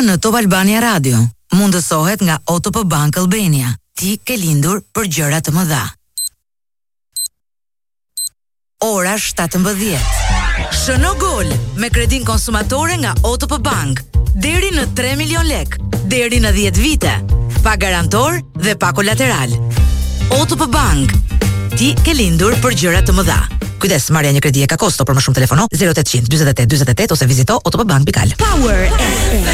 në Top Albania Radio. Mundësohet nga OTP Bank Albania. Ti ke lindur për gjëra të mëdha. Ora 17. Shëno gol me kredin konsumatore nga OTP Bank. Deri në 3 milion lek, deri në 10 vite. Pa garantor dhe pa kolateral. OTP Bank. Ti ke lindur për gjëra të mëdha. Kujdes, marrja një kredi e ka kosto, për më shumë telefono 0800 48 48 ose vizito otpbank.al. Power FM.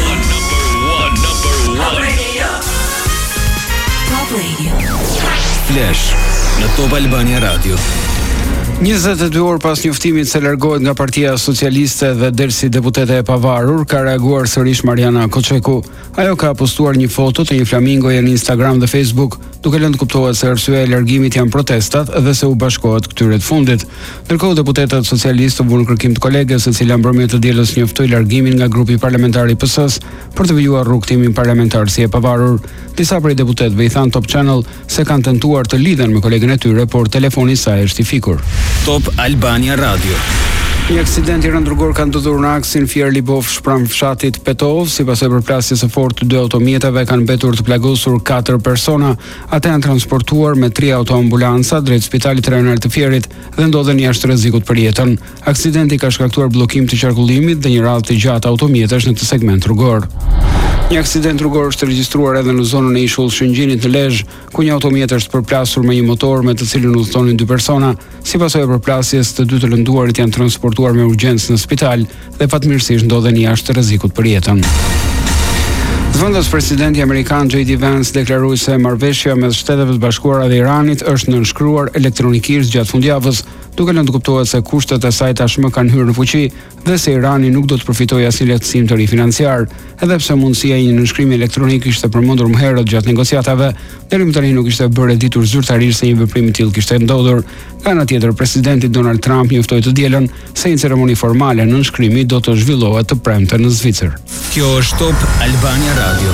Top Radio. Top Radio. Flash në Top Albania Radio. 22 orë pas njoftimit se largohet nga Partia Socialiste dhe del si deputete e pavarur, ka reaguar sërish Mariana Koçeku. Ajo ka postuar një foto të një flamingoje në Instagram dhe Facebook, duke lënë të kuptohet se arsyeja e largimit janë protestat dhe se u bashkohet këtyre të fundit. Ndërkohë deputetët socialistë vuan kërkim të koleges, e cila mbrëmje të dielës njoftoi largimin nga grupi parlamentar i PS-s për të vijuar rrugtimin parlamentar si e pavarur. Disa prej deputetëve i thanë Top Channel se kanë tentuar të lidhen me kolegen e tyre, por telefoni i saj është i fikur. Top Albania Radio. Një aksident i rëndërgor ka ndodhur në aksin Fier Libov pranë fshatit Petov, si pasojë përplasjes së fortë të 2 automjeteve kanë mbetur të plagosur 4 persona. Ata janë transportuar me 3 autoambulanca drejt Spitalit Rajonal të Fierit dhe ndodhen jashtë rrezikut për jetën. Aksidenti ka shkaktuar bllokim të qarkullimit dhe një radhë të gjatë automjetesh në këtë segment rrugor. Një aksident rrugor është regjistruar edhe në zonën e ishull Shëngjinit në Lezhë, ku një automjet është përplasur me një motor me të cilin udhëtonin 2 persona. Si pasojë e përplasjes, të 2 të lënduarit janë transportuar me urgjencë në spital dhe fatmirësisht ndodhen jashtë rrezikut për jetën. Zëvendës presidenti amerikan J.D. Vance deklaroi se marrëveshja mes Shteteve të Bashkuara dhe Iranit është nënshkruar elektronikisht gjatë fundjavës, duke lënë të kuptohet se kushtet e saj tashmë kanë hyrë në fuqi dhe se Irani nuk do të përfitojë asnjë lehtësim të ri financiar, edhe pse mundësia e një nënshkrimi elektronik ishte përmendur më herët gjatë negociatave, deri më tani nuk ishte bërë e ditur zyrtarisht se një veprim i tillë kishte ndodhur. Nga ana tjetër, presidenti Donald Trump njoftoi të dielën se një ceremoni formale nënshkrimi do të zhvillohet të premte në Zvicër. Kjo është Top Albania Radio.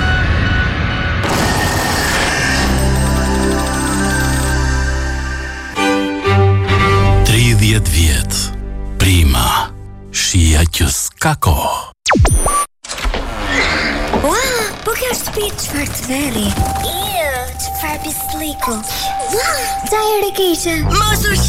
Vjet, prima, shia që s'ka kohë. Ua, po kjo shtëpi çfarë të veri? Çfarë pisliku? Ua, çaj rekeqe. Mos u